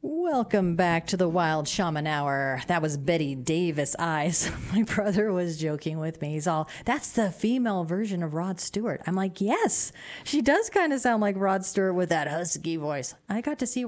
Welcome back to the Wild Shaman Hour. That was Betty Davis Eyes. My brother was joking with me. He's all, that's the female version of Rod Stewart. I'm like, yes, she does kind of sound like Rod Stewart with that husky voice. I got to see